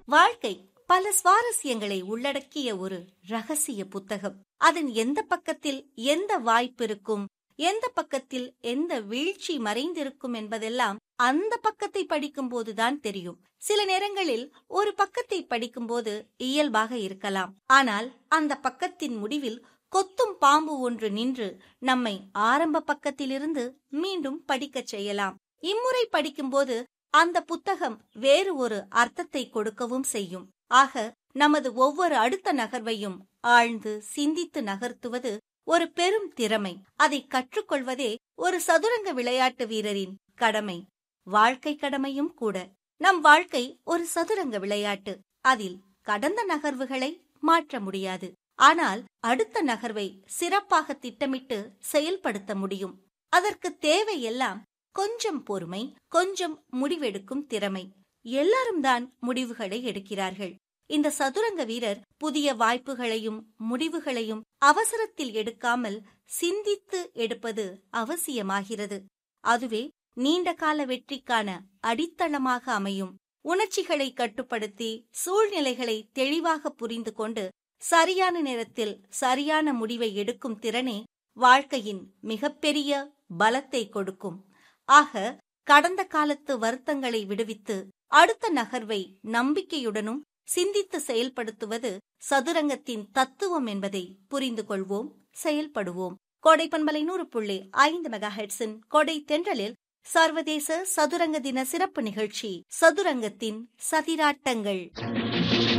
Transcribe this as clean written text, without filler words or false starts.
வாழ்க்கை பல சுவாரஸ்யங்களை உள்ளடக்கிய ஒரு ரகசிய புத்தகம். அதன் எந்த பக்கத்தில் எந்த வாய்ப்பு இருக்கும், எந்த பக்கத்தில் எந்த வீழ்ச்சி மறைந்திருக்கும் என்பதெல்லாம் அந்த பக்கத்தை படிக்கும் போதுதான் தெரியும். சில நேரங்களில் ஒரு பக்கத்தை படிக்கும்போது இயல்பாக இருக்கலாம். ஆனால் அந்த பக்கத்தின் முடிவில் கொத்தும் பாம்பு ஒன்று நின்று நம்மை ஆரம்ப பக்கத்திலிருந்து மீண்டும் படிக்கச் செய்யலாம். இம்முறை படிக்கும்போது அந்த புத்தகம் வேறு ஒரு அர்த்தத்தை கொடுக்கவும் செய்யும். ஆக நமது ஒவ்வொரு அடுத்த நகர்வையும் ஆழ்ந்து சிந்தித்து நகர்த்துவது ஒரு பெரும் திறமை. அதை கற்றுக்கொள்வதே ஒரு சதுரங்க விளையாட்டு வீரரின் கடமை, வாழ்க்கை கடமையும் கூட. நம் வாழ்க்கை ஒரு சதுரங்க விளையாட்டு. அதில் கடந்த நகர்வுகளை மாற்ற முடியாது. ஆனால் அடுத்த நகர்வை சிறப்பாக திட்டமிட்டு செயல்படுத்த முடியும். அதற்கு தேவையெல்லாம் கொஞ்சம் பொறுமை, கொஞ்சம் முடிவெடுக்கும் திறமை. எல்லாரும் தான் முடிவுகளை எடுக்கிறார்கள். இந்த சதுரங்க வீரர் புதிய வாய்ப்புகளையும் முடிவுகளையும் அவசரத்தில் எடுக்காமல் சிந்தித்து எடுப்பது அவசியமாகிறது. அதுவே நீண்ட கால வெற்றிக்கான அடித்தளமாக அமையும். உணர்ச்சிகளை கட்டுப்படுத்தி சூழ்நிலைகளை தெளிவாக புரிந்து கொண்டு சரியான நேரத்தில் சரியான முடிவை எடுக்கும் திறனே வாழ்க்கையின் மிகப்பெரிய பலத்தை கொடுக்கும். ஆக கடந்த காலத்து வருத்தங்களை விடுவித்து அடுத்த நகர்வை நம்பிக்கையுடனும் சிந்தித்து செயல்படுத்துவது சதுரங்கத்தின் தத்துவம் என்பதை புரிந்து கொள்வோம், செயல்படுவோம். கோடை பண்பலை 100.5 மெகாஹெர்ட்ஸின் கொடை தென்றலில் சர்வதேச சதுரங்க தின சிறப்பு நிகழ்ச்சி சதுரங்கத்தின் சதிராட்டங்கள்.